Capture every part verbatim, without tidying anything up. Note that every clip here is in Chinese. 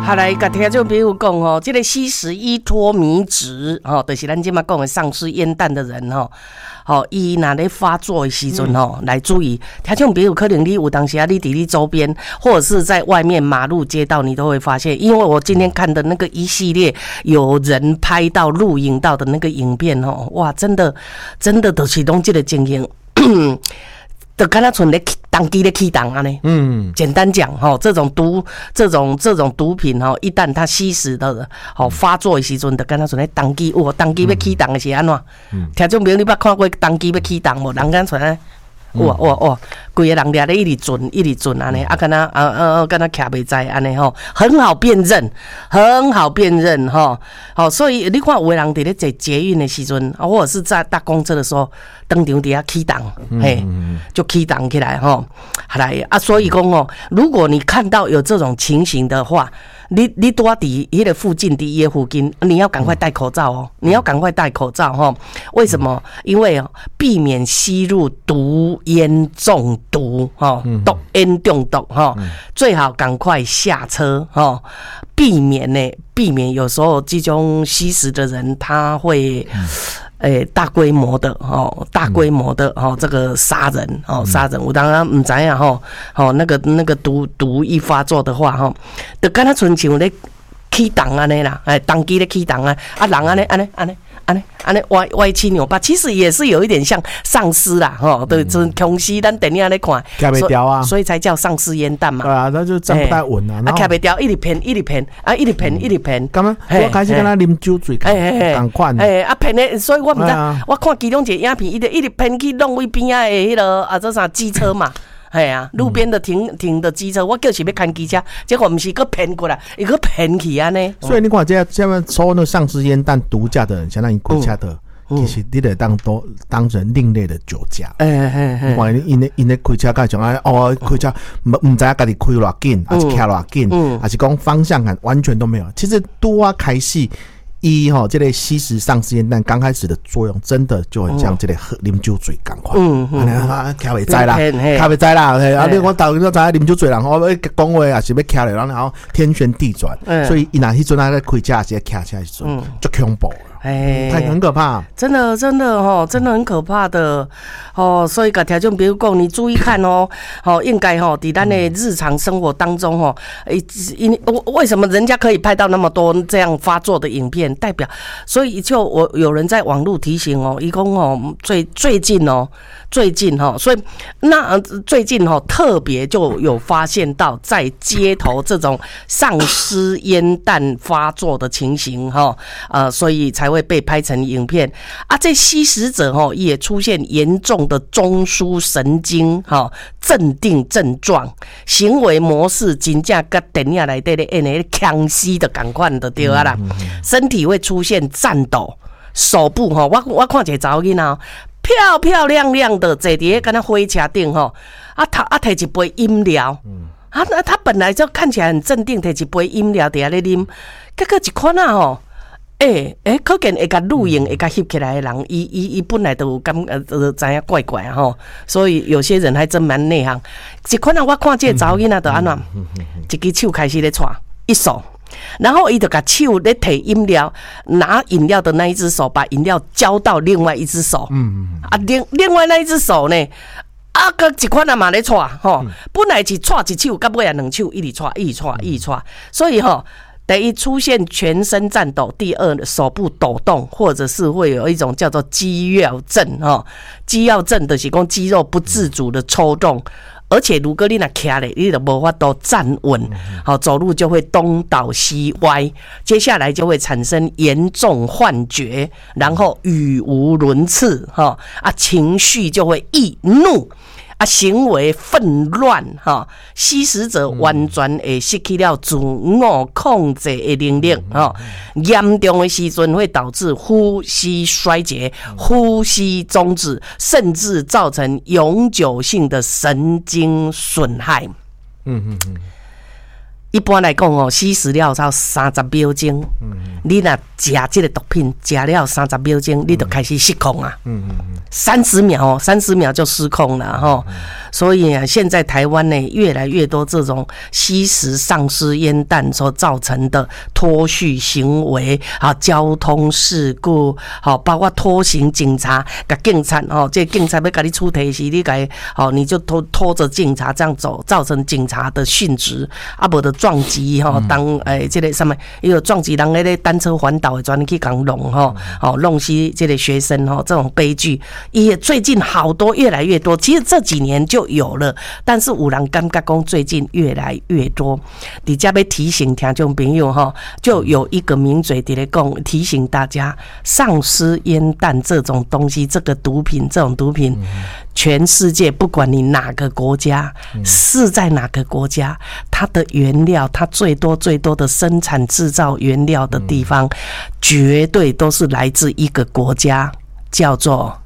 好来，甲听众朋友讲哦，这个吸食依托迷质哦，就是咱今嘛讲的丧尸烟弹的人哦，哦，伊若咧发作的时阵哦，来注意，听众朋友可能你有当时啊，你伫你周边或者是在外面马路街道，你都会发现，因为我今天看的那个一系列有人拍到录影到的那个影片哦，哇，真的真的都是拢这个情形。就敢若像咧当机咧起档啊呢，嗯，简单讲哈，这种毒这种这种毒品哈，一旦它吸食的吼发作的时阵，就敢若像咧当机，哦，当机要起档的是安怎？嗯，听众朋友，你捌看过当机要起档无？人敢像咧，哇哇哇，规个人掠咧一直转一直转安尼，啊，敢若啊啊，敢若徛袂在安尼吼，很好辨认，很好辨认哈。好，所以你看有的人伫咧坐捷运的时阵，或者是在搭公车的时候。当场底下起档，嘿，就起档起来吼，来啊！所以讲哦，如果你看到有这种情形的话，你你多伫迄个附近的伊附近，你要赶快戴口罩哦，你要赶快戴口罩哈。为什么？因为哦，避免吸入毒烟中毒哈，毒烟中毒哈，最好赶快下车哈，避免呢，避免有时候这种吸食的人他会。诶、欸，大规模的哦，大规模的哦，这个杀人哦，杀人，我当然唔知呀吼，哦，那个那个毒毒一发作的话吼，就敢若纯像咧起档安尼啦，哎，当机咧起档啊，啊，人安尼安尼安尼安尼安尼歪歪七扭八，其实也是有一点像丧尸啦，吼，对，就是空袭咱电影咧看， 徛袂掉啊， 所以才叫丧尸烟弹嘛。 对啊，那就站不太稳啊。 啊，徛袂掉，一直骗，一直骗，啊，一直骗，一直骗。 咁啊，我开始跟他啉酒醉，同款。 诶，啊骗的，所以我唔知，我看其中一个影片，伊就一直骗去弄位边仔的迄个啊，这啥机车嘛。哎呀，路边的停停的机车，我叫是要看机车，结果不是个骗过来，一个骗去安尼。 所以你看，这这边抽那丧尸烟弹毒驾的人，相当于开车的，其实你得当多当成另类的酒驾。哎哎哎，因为因咧因咧开车介种啊，哦，开车唔唔知影家己开偌紧，还是开偌紧，还是讲方向感完全都没有。其实拄啊开始。一哈，这类吸食丧尸烟弹刚开始的作用，真的就很像这类喝啉酒醉赶快，嗯嗯，啊，开袂在啦，开袂在啦，啊，你我到你知影啉酒醉人，我要讲话也是要开咧，然后天旋地转，所以伊若迄阵啊在开车时，开车时阵就恐怖了。哎，太很可怕， 真的真的哦，真的很可怕的哦。所以甲听众朋友讲，你注意看哦，哦，应该哦，伫咱的日常生活当中哦，因为什么人家可以拍到那么多这样发作的影片，代表，所以就我有人在网络提醒哦，一共哦，最最近哦，最近哦，所以那最近哦，特别就有发现到在街头这种丧尸烟弹发作的情形哈，呃，所以才会。会被拍成影片啊！这吸食者吼也出现严重的中枢神经哈镇定症状，行为模式真正跟电影内底咧演的强吸的感款就对啊啦，身体会出现颤抖，手部吼我我看一个查某囡仔漂漂亮亮的坐伫跟那火车顶吼，啊他啊摕一杯饮料，啊那他本来就看起来很镇定，摕一杯饮料伫遐咧啉，结果一看啊吼。诶、欸、诶，可见会甲录影会甲翕起来的人，伊伊伊本来都有感呃呃知影怪怪啊吼，所以有些人还真蛮内行。一款啊，我看这个查某囡仔就安怎，一只手开始咧抓一手，然后伊就甲手咧摕饮料，拿饮料的那一只手把饮料交到另外一只手，嗯啊另另外那一只手呢？啊，个一款啊嘛咧抓吼，本来是抓一手，到尾啊两手一直抓，一直抓，一直抓，所以吼。第一出现全身颤抖，第二手部抖动，或者是会有一种叫做肌肉症哈，肌肉症就是讲肌肉不自主的抽动，而且如果你若徛咧，你就无法度站稳，好走路就会东倒西歪，接下来就会产生严重幻觉，然后语无伦次哈啊，情绪就会易怒。啊，行为纷乱哈，吸食者完全会失去了自我控制的能力哈，严重的时阵会导致呼吸衰竭、呼吸中止，甚至造成永久性的神经损害。嗯嗯嗯。 一般来讲哦，吸食了到三十秒钟，嗯、你若食这个毒品，食了三十秒钟，你就开始失控啊。嗯嗯嗯，三十秒哦，三十秒就失控了哈、哦。所以啊，现在台湾呢，越来越多这种吸食丧尸烟弹所造成的脱序行为啊，交通事故，好、哦，包括拖行警察，甲警察哦，这警察要甲你出题时，你甲哦，你就拖拖着警察这样走，造成警察的殉职，啊，无的撞击哈、哦，当诶，这个什么，伊有撞击人迄个单车环岛的专去讲弄哈，哦，弄死这个学生哈、哦，这种悲剧也最近好多，越来越多。其实这几年就有了，但是有人感觉讲最近越来越多。伫这要提醒听众朋友哈，就有一个名嘴伫咧讲，提醒大家，丧尸烟弹这种东西，这个毒品，这种毒品，全世界不管你哪个国家，是在哪个国家，它的原料，它最多最多的生产制造原料的地方，绝对都是来自一个国家，叫做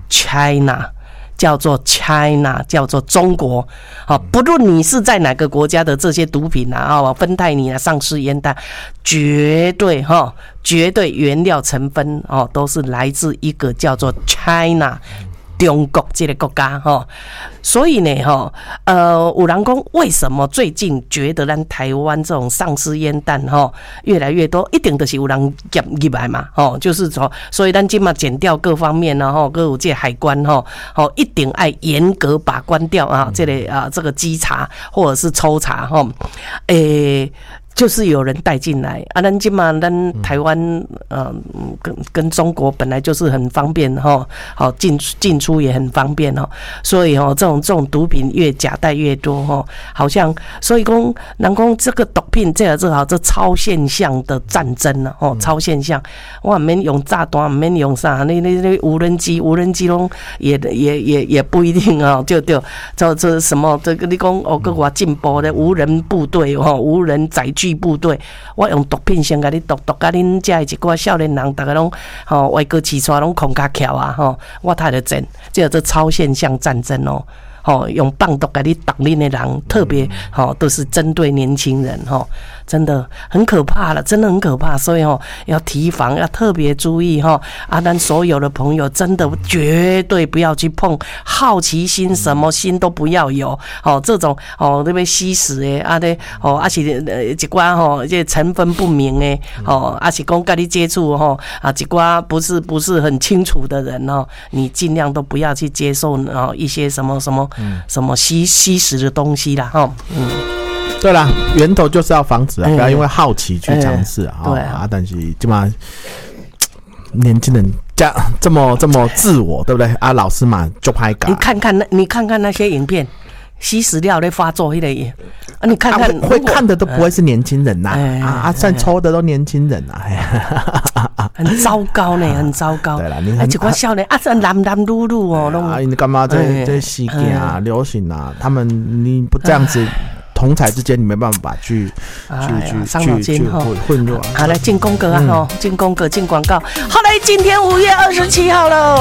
China。叫做 China， 叫做中国，好，不论你是在哪个国家的这些毒品啊，哦，芬太尼啊，丧尸烟弹，绝对哈，绝对原料成分哦，都是来自一个叫做 China。中国这个国家哈，所以呢哈，呃，有人讲为什么最近觉得咱台湾这种丧尸烟弹哈越来越多，一定就是有人夹入来嘛，哦，就是说，所以咱今嘛检调各方面呢，哈，各有这海关哈，哦，一定爱严格把关掉啊，这类啊这个稽查或者是抽查哈，诶。就是有人带进来啊，咱今嘛，咱台湾呃跟跟中国本来就是很方便哈，好进进出也很方便哦，所以哦这种这种毒品越假带越多哈，好像所以讲，人讲这个毒品这个这好这超现象的战争呢哦，超现象，我唔免用炸弹，唔免用啥，那那那无人机，无人机拢也也也也不一定啊，就就这这什么这个你讲哦，个我进步的无人部队哦，无人载具。部队，我用毒品先甲你毒毒，甲恁遮一寡少年人，大家拢吼外国起床拢空卡巧啊吼，我睇得真，这这超现象战争哦。哦，用棒毒给你挡恁的人，特别哦，都是针对年轻人哦，真的很可怕了，真的很可怕，所以哦，要提防，要特别注意哈、哦。啊，咱所有的朋友真的绝对不要去碰，好奇心什么心都不要有哦，这种哦那边吸食的啊的哦，啊是呃一寡吼，这成分不明的哦，啊是讲跟你接触吼啊一寡不是不是很清楚的人哦，你尽量都不要去接受哦一些什么什么。嗯、什么吸吸食的东西啦，哈，嗯， 对啦，源头就是要防止啊，欸、不要因为好奇去尝试啊， 欸、对啊， 啊但是起码年轻人这这么这么自我，对不对啊？老师嘛就拍嘎， 你看看那，你看看那些影片。吸食料在发作，那个也啊，你看看、 啊、会看的都不会是年轻人呐、啊欸，啊啊，算抽的都年轻人啊，欸、 很糟糕呢，很糟糕。 对啦，你很而且我笑呢，啊，这男男女女哦，拢啊，你干嘛这这事件啊、流行啊，他们你不这样子。同台之间，你没办法去去去伤脑筋哈， 混入。 好，来进宫格啊哈，进宫格进广告。好嘞，今天五月二十七号喽。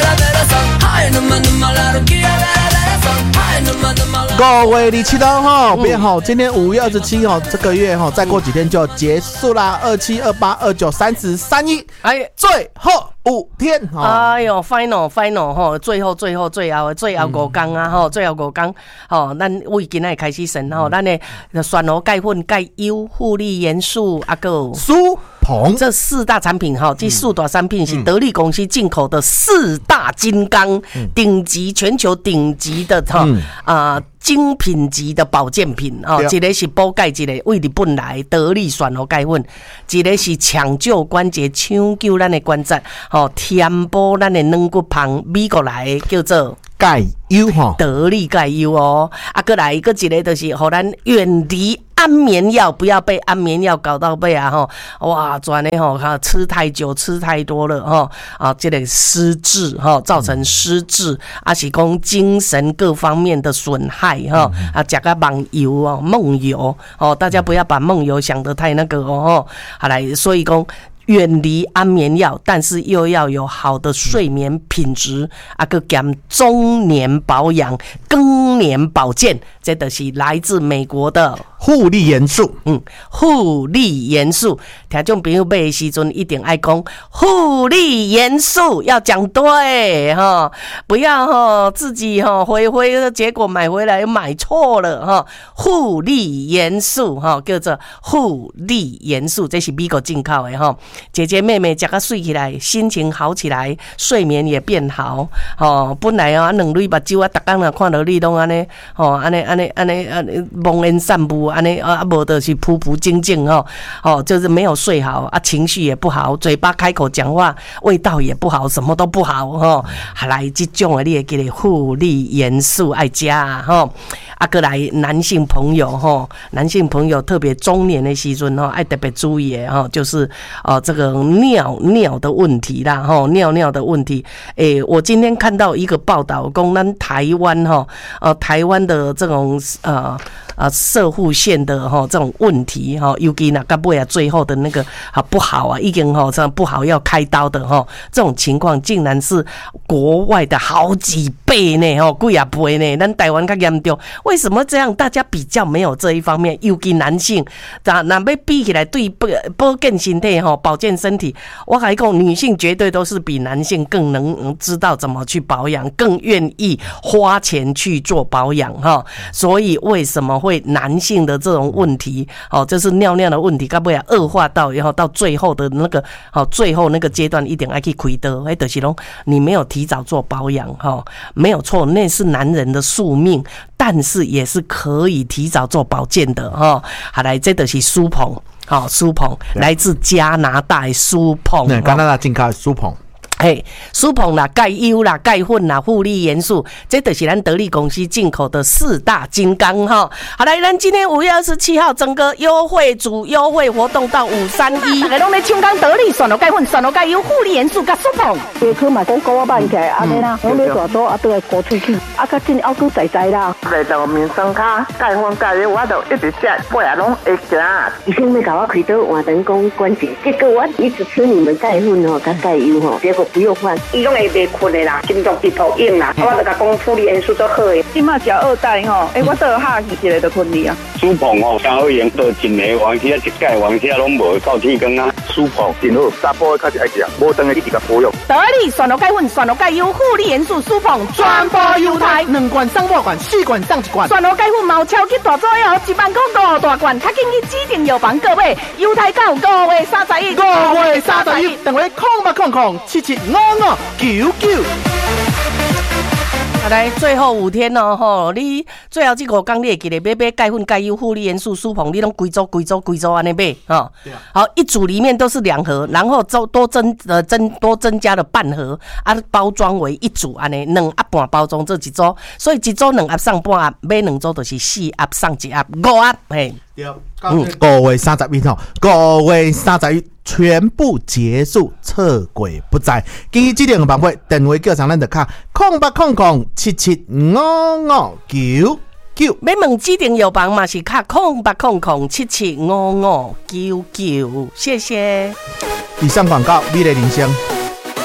各位你期待哈，别好，今天五月二十七号，这个月哈，再过几天就结束啦。二七、二八、二九、三十、三一，哎，最后五天。 哎呦 ，final final 哈，最后最后最后最后五天啊哈，最后五天哦，咱为今仔开始算吼，咱的酸螺钙粉钙优护力元素啊个苏鹏这四大产品哈，这四大产品是得力公司进口的四大金刚，顶级全球顶级的哈啊。精品级的保健品哦，一个是补钙，一个为日本来得力酸和钙粉，一个是抢救关节、抢救咱的关节，哦，填补咱的软骨棒，美国来的叫做钙优哈， 得力钙优哦，啊，过来一个一个就是让咱远离安眠药，不要被安眠药搞到背啊吼，哇，转的吼，吃太久吃太多了吼，啊，这个失智吼，造成失智，啊是讲精神各方面的损害哈，啊，食个梦游哦，梦游哦，大家不要把梦游想得太那个哦，好来，所以讲。远离安眠药，但是又要有好的睡眠品质，啊个兼中年保养、更年保健，这都是来自美国的护理元素， 嗯，护理元素，听众朋友买的时阵一定爱讲护理元素，要讲对哈，不要哈自己哈灰灰的结果买回来买错了哈。护理元素哈叫做护理元素，这是美国进口的哈。姐姐妹妹吃个睡起来，心情好起来，睡眠也变好。哦，本来啊两蕊目睭啊，逐工啊看到你拢安尼，哦安尼安尼安尼安尼蒙烟散步。安尼啊，无就是仆仆静静哦，哦，就是没有睡好啊，情绪也不好，嘴巴开口讲话味道也不好，什么都不好哦。来这种的你会记得护理元素爱加哈。啊，过来男性朋友哈，男性朋友特别中年的时阵哈，爱特别注意的哈，就是哦这个尿尿的问题啦哈，尿尿的问题。诶，我今天看到一个报道，讲咱台湾哈，呃台湾的这种呃呃社护线的哈这种问题哈，尤其那个尾啊最后的那个啊不好啊，已经哈这样不好要开刀的哈，这种情况竟然是国外的好几倍呢哈，几啊倍呢，咱台湾较严重。为什么这样？大家比较没有这一方面，尤其男性，那那要比起来对保健身体哈，保健身体，我还讲女性绝对都是比男性更能知道怎么去保养，更愿意花钱去做保养哈。所以为什么会男性的这种问题，哦，就是尿尿的问题，该不会恶化到然后到最后的那个，好，最后那个阶段一定要去开刀，哎，就是说你没有提早做保养哈，没有错，那是男人的宿命。但是也是可以提早做保健的哈。好，来，这就是苏鹏，好，苏鹏来自加拿大的苏鹏， 加拿大进口的苏鹏。 嘿，苏鹏啦、钙优啦、钙混啦、护理元素，这就是咱得力公司进口的四大金刚哈。好来，咱今天五月二十七号整个优惠组优惠活动到五三一，大家拢在抢讲得力选罗钙混、选罗钙优、护理元素甲苏鹏。 下课嘛讲高啊慢起来，安尼啦，拢咧大多啊都来高出去，啊较紧还佫在在啦。 来到面霜卡，钙混钙优，我就一直吃，尾啊拢会行。 医生要甲我开刀换人工关节，结果我一直吃你们钙混吼、甲钙优吼，结果不用换， 伊拢会袂困的啦，心脏直头硬啦，我就甲讲护理元素做好的。 即马食二代吼，诶、欸，我倒下去一个就困去啊。 苏鹏吼，刚好用到真个王车一盖王车拢无够铁光啊。 苏鹏真好，查甫较是爱食，无当个一直甲保养。 得力选罗钙混、选罗钙优、护理元素苏鹏全部优待， 两罐上半罐，四罐上一罐。 选罗钙混毛超级大作哦，一万块五大罐，较紧去指定药房购买，优待到五月三十一， 五月三十一，电话空八空空七七五五九九。 来，最后五天哦，吼，你最后这五天你会记得买买钙混、钙优、护理元素、苏鹏，你拢规组、规组、规组安尼买，哈，好，一组里面都是两盒，然后多增呃增多增加了半盒，啊，包装为一组安尼，两盒半包装这几组，所以一组两盒送半盒，买两组就是四盒送一盒，五盒，嘿。 嗯，五月三十一号，五月三十一全部结束，撤轨不在。建议指定的办法，电话叫上咱的卡，空八空空七七五五九九。 要问指定药房嘛是卡空八空空七七五五九九，谢谢。 以上广告，美丽人生。